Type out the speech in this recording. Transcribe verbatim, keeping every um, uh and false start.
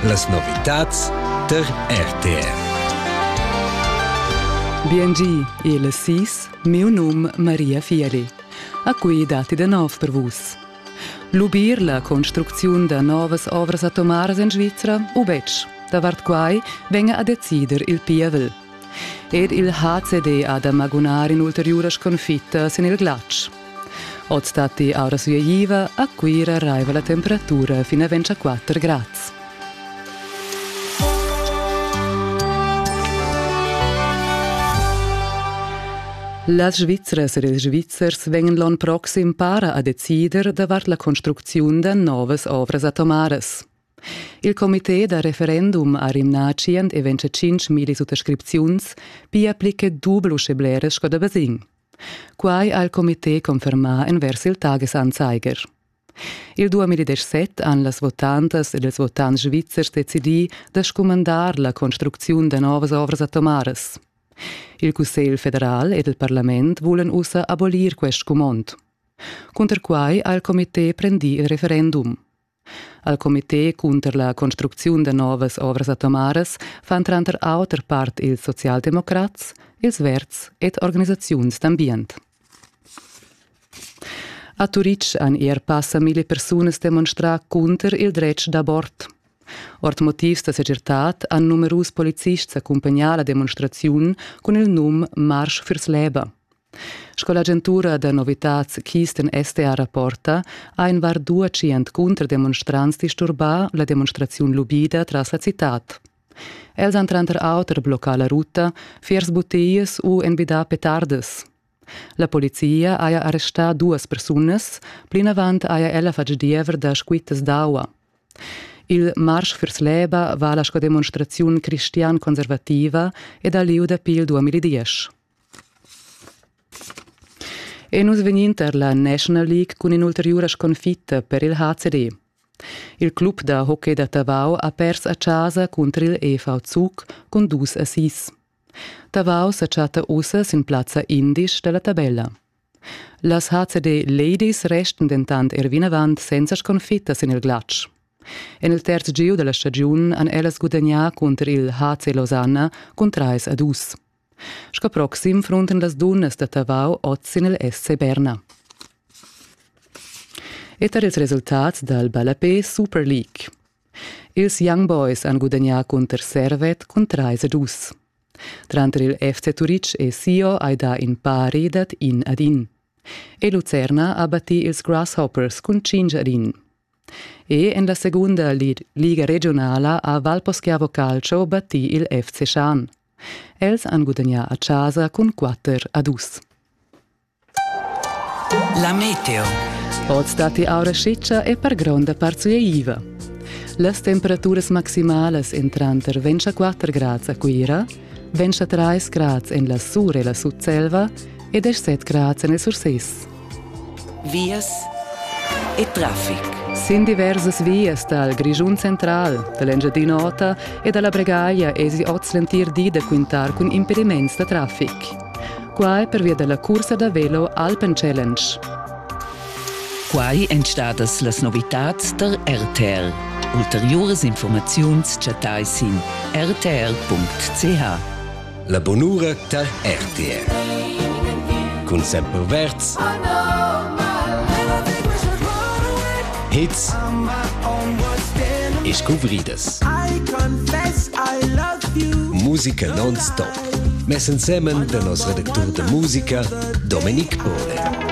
Las novitats der R T R. Biengi, e le sis, meu nome Maria Fieri. A cui dati de nov per vus. Lubir la construzione de novas ovras atomaras in Svizzera, u bec, da vart quai venga a decider il P I A V. Ed il H C D ha da magunar in ulteriore sconfitta sin il glatsch. Od stati aura suiva, a cui arriva la temperatura fino a ventiquattro gradi. Las Svizzeras e els Svizzers vengan l'on proxim para a decider davart la construzione de novas ovras atomaras. Il comitè da referendum ha rimnacient e venticinque mila sottoscripziuns pi applica dublu scebleres sco da basin. Quai ha il comitè conferma in vers il Tagesanzeiger. Il duemiladiciassette han las votantas e els votants svizzers decidi da scomandar la construzione de novas ovras atomaras. Il Cussegl federal ed il Parlament vulen ussa abolir quest comond. Conter quai ha il comitè prendi il referendum. Al comitè conter la construzione de novas ovras atomaras fan tranter auter part ils socialdemocrats, ils verts ed organisaziuns d'ambient. A Turic han ier passa mille persunas demonstra conter il dretg d'abort. Ort motivs da segirtat han numerus polizists accompagnat la demonstraziun con il num Marsch fürs Leben. Sco l'agentura de novitats Kisten S T A rapporta, ha in var duecient contrademonstrants disturbar la demonstraziun lubida tras la citat. Els han tranter auter bloccar la ruta, fiers botties u enbidar petardes. La polizia ha arrestat duas persunas, plin avant ha ella fatg diever da squittas d'aua. Il Marsch fürs Leben va la sco demonstraziun cristian conservativa ed a liu da pil duemiladieci. E nus veninter la National League con in ulteriore sconfitta per il H C D. Il club da hockey da Tavau ha pers a casa contro il E V Zug con dus a sis. Tavau s'acciata ussa sin plazza indisch della tabella. Las H C D Ladies resten dentant ervinavant senza sconfitta sin il glatsch. En il terzo giro della stagione han ellas guadagnà contro il H C Lausanne con tre a due. Sco proxim fronten las dunnas da Tavau oz in il S C Berna. E tar ils resultats dal Balapé Super League. Ils Young Boys han guadagnà contro Servet con tre a due. Tranter il F C Turic e Sio hai da in pari dat in ad in. E Lucerna ha batti ils Grasshoppers con cinque ad in. E in la seconda liga regionale a Valposchiavo Calcio batti il F C Schan. Els han guadagnà a casa con quattro a due. La meteo. Od stati aura sciccia e per gronda parzuiva. Las temperaturas maximales entranter ventiquattro gradi a Quira, ventitré gradi in la Sur e la Sudselva e diciassette gradi nel Surses. Vias e traffic. Sin diversas vias dal Grigiun Central, dall'Engiadina Nota e dalla Bregaia esi oz lentir di da quintar con impediments da traffic. Quai per via della corsa da velo Alpen Challenge. Quai entstadas las novitats der R T R. Ulteriores informaziuns chatais in r t r punct c h. La bonura der R T R. Con sempre verts. Hits e scouvridas. Musica non-stop. Mes insieme da nos redactor de musica, Dominic Pole.